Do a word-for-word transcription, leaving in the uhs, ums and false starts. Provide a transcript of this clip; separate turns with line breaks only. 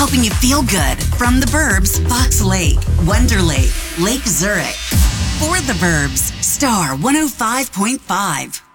helping you feel good. From the Burbs, Fox Lake, Wonder Lake, Lake Zurich. For the Burbs, Star one oh five point five.